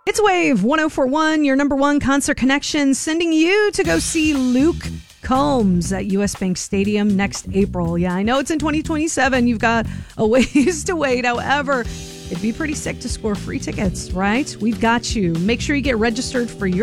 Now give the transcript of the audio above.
It's Wave 104.1, your number one concert connection, sending you to go see Luke Combs at US Bank Stadium next April. Yeah, I know it's in 2027. You've got a ways to wait. However, it'd be pretty sick to score free tickets, right? We've got you. Make sure you get registered for your